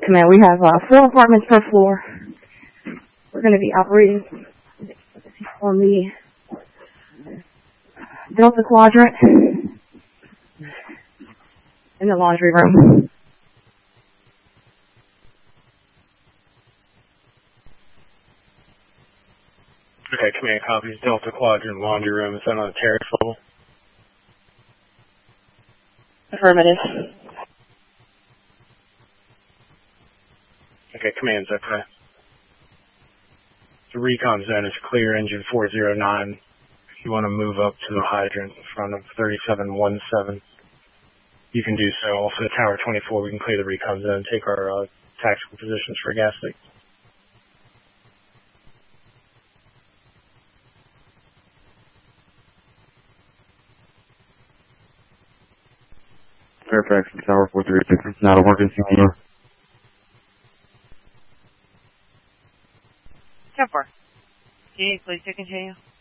Command, we have 4 apartments per floor. We're going to be operating on the Delta Quadrant in the laundry room. Okay, Command copies. Delta Quadrant laundry room. Is that on the terrace level? Affirmative. Okay, Command's okay. The recon zone is clear, engine 409. If you want to move up to the hydrant in front of 3717, you can do so. Also, Tower 24, we can clear the recon zone and take our tactical positions for gas leak. Fairfax and Tower 436, it's not emergency number. 10-4. Can you please continue?